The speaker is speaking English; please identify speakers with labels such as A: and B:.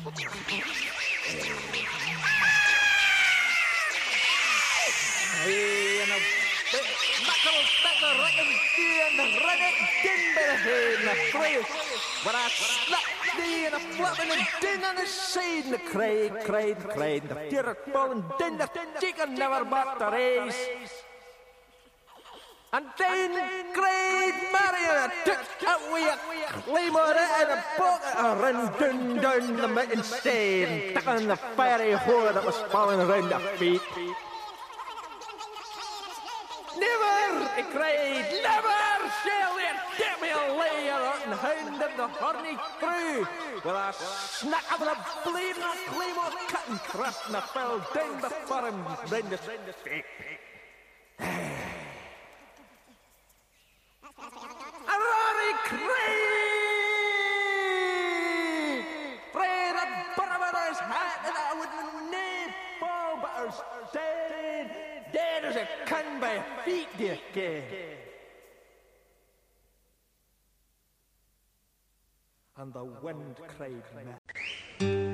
A: En een bakkelstekker rekken die en de redden kinderen naar vrees. Waar hij snapt die en de flappen en ding aan de zijde. De kreet. De tierpol en ding dat chicken never but the race. En dan kreet Marion tuk uit wie klimmen en een boot en ren dun met een steen. Takken de fiery hoor dat was vallen run de feet. Never, ik kreeg, never shall it get me a layer on the hand of the horny crew. With a snack of the bleeding claymore cut and thrust and a fell down before him, Brenda's feet. A Rory Craig! Pray the barber's hat and I would name fall but her dead as a can by feet, dear kid. And the wind cried